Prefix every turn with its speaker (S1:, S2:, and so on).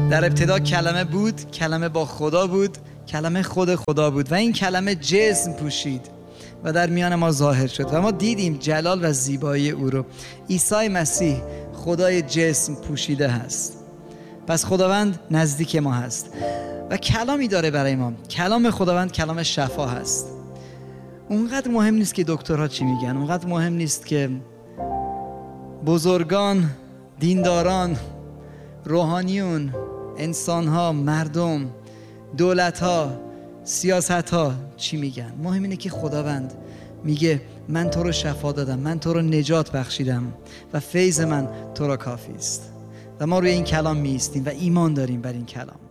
S1: در ابتدا کلمه بود، کلمه با خدا بود، کلمه خود خدا بود و این کلمه جسم پوشید و در میان ما ظاهر شد و ما دیدیم جلال و زیبایی او رو. عیسی مسیح خدای جسم پوشیده هست. پس خداوند نزدیک ما هست و کلامی داره برای ما. کلام خداوند کلام شفا هست. اونقدر مهم نیست که دکترها چی میگن، اونقدر مهم نیست که بزرگان، دینداران، روحانیون، انسانها، مردم، دولتها، سیاستها چی میگن. مهم اینه که خداوند میگه من تو رو شفا دادم، من تو رو نجات بخشیدم و فیض من تو را کافی است. و ما روی این کلام میایستیم و ایمان داریم بر این کلام.